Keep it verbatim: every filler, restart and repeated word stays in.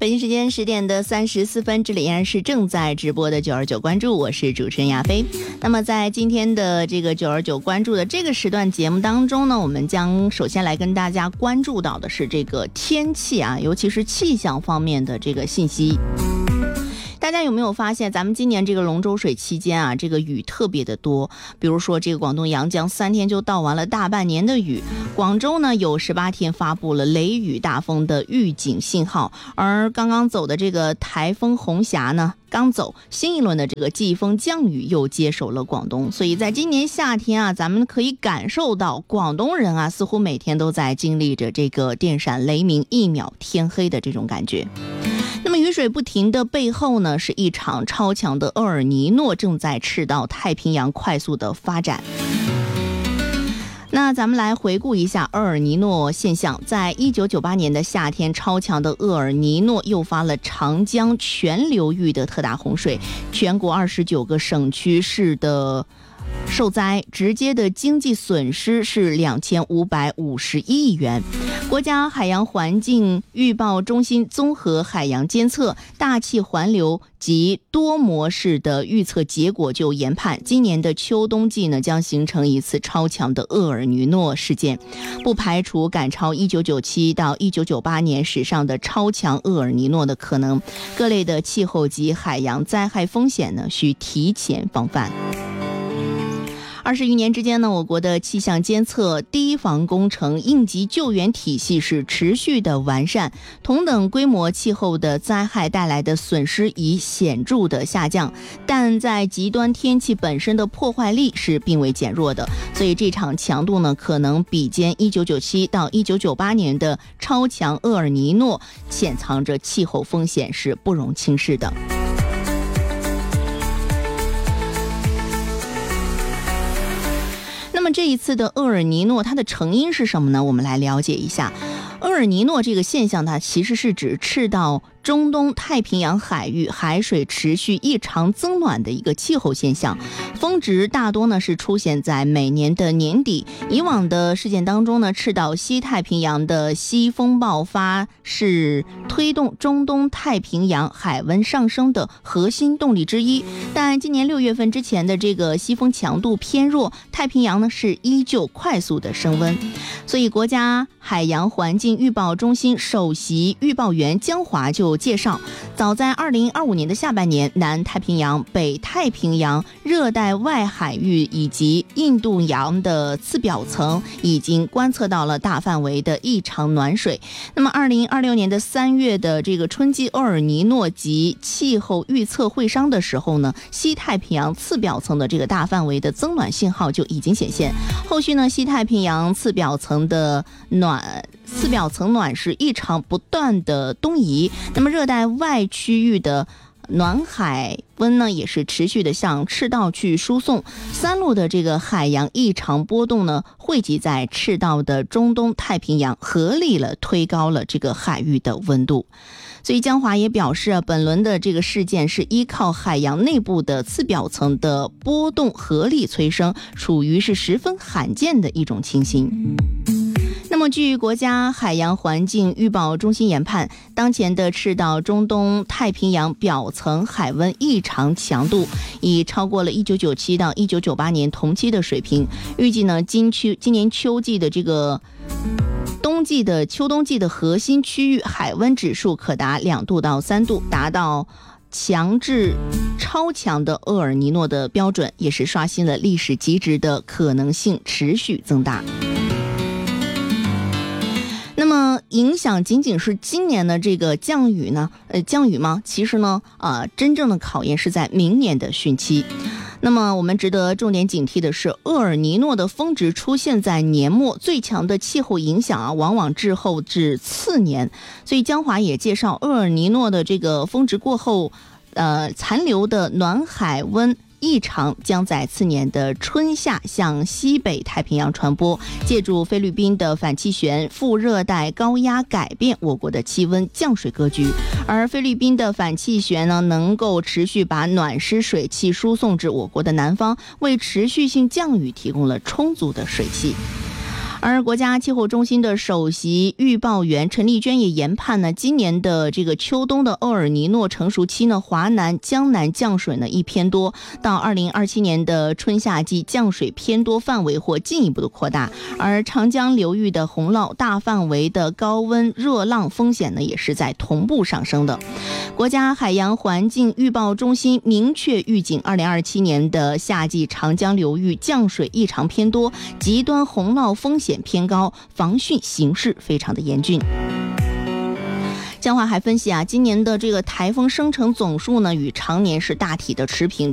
北京时间十点的三十四分，这里依然是正在直播的九二九关注，我是主持人亚飞。那么在今天的这个九二九关注的这个时段节目当中呢，我们将首先来跟大家关注到的是这个天气啊，尤其是气象方面的这个信息。大家有没有发现，咱们今年这个龙舟水期间啊，这个雨特别的多。比如说，这个广东阳江三天就倒完了大半年的雨，广州呢有十八天发布了雷雨大风的预警信号，而刚刚走的这个台风红霞呢，刚走，新一轮的这个季风降雨又接手了广东，所以在今年夏天啊，咱们可以感受到广东人啊，似乎每天都在经历着这个电闪雷鸣、一秒天黑的这种感觉。那么雨水不停的背后呢，是一场超强的厄尔尼诺正在赤道太平洋快速的发展。那咱们来回顾一下厄尔尼诺现象。在一九九八年的夏天，超强的厄尔尼诺诱发了长江全流域的特大洪水，全国二十九个省区市的受灾，直接的经济损失是两千五百五十一亿元。国家海洋环境预报中心综合海洋监测、大气环流及多模式的预测结果就研判，今年的秋冬季呢将形成一次超强的厄尔尼诺事件，不排除赶超一九九七到一九九八年史上的超强厄尔尼诺的可能。各类的气候及海洋灾害风险呢需提前防范。二十余年之间呢，我国的气象监测、堤防工程、应急救援体系是持续的完善，同等规模气候的灾害带来的损失已显著的下降，但在极端天气本身的破坏力是并未减弱的，所以这场强度呢，可能比肩一九九七到一九九八年的超强厄尔尼诺，潜藏着气候风险是不容轻视的。那么这一次的厄尔尼诺它的成因是什么呢？我们来了解一下。厄尔尼诺这个现象它其实是指赤道中东太平洋海域海水持续异常增暖的一个气候现象，峰值大多呢是出现在每年的年底。以往的事件当中呢，赤道西太平洋的西风爆发是推动中东太平洋海温上升的核心动力之一，但今年六月份之前的这个西风强度偏弱，太平洋呢是依旧快速的升温。所以国家海洋环境预报中心首席预报员江华就介绍，早在二零二五年的下半年，南太平洋、北太平洋、热带外海域以及印度洋的次表层已经观测到了大范围的异常暖水。那么二零二六年的三月的这个春季厄尔尼诺及气候预测会商的时候呢，西太平洋次表层的这个大范围的增暖信号就已经显现。后续呢，西太平洋次表层的暖次表层暖是异常不断的东移，那么热带外区域的暖海温呢也是持续的向赤道去输送，三路的这个海洋异常波动呢汇集在赤道的中东太平洋，合力了推高了这个海域的温度。所以江华也表示，本轮的这个事件是依靠海洋内部的次表层的波动合力催生，属于是十分罕见的一种情形。那么据国家海洋环境预报中心研判，当前的赤道中东太平洋表层海温异常强度已超过了一九九七到一九九八年同期的水平，预计呢今秋今年秋季的这个冬季的秋冬季的核心区域海温指数可达两度到三度，达到强至超强的厄尔尼诺的标准，也是刷新了历史极值的可能性持续增大。那么影响仅仅是今年的这个降雨呢？呃，降雨吗？其实呢，呃，真正的考验是在明年的汛期。那么我们值得重点警惕的是，厄尔尼诺的峰值出现在年末，最强的气候影响啊，往往滞后至次年。所以江华也介绍，厄尔尼诺的这个峰值过后，呃，残留的暖海温异常将在次年的春夏向西北太平洋传播，借助菲律宾的反气旋、副热带高压改变我国的气温降水格局，而菲律宾的反气旋呢，能够持续把暖湿水汽输送至我国的南方，为持续性降雨提供了充足的水汽。 而国家气候中心的首席预报员陈丽娟也研判呢，今年的这个秋冬的厄尔尼诺成熟期呢，华南、江南降水呢一偏多，到二零二七年的春夏季降水偏多范围或进一步的扩大，而长江流域的洪涝、大范围的高温热浪风险呢，也是在同步上升的。国家海洋环境预报中心明确预警，二零二七年的夏季长江流域降水异常偏多，极端洪涝风险偏高，防汛形势非常的严峻。江华还分析啊，今年的这个台风生成总数呢，与常年是大体的持平。